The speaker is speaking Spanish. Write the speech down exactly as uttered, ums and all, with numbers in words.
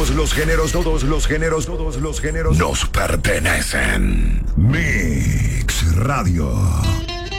Todos los géneros, todos los géneros, todos los géneros nos pertenecen. Mix Radio.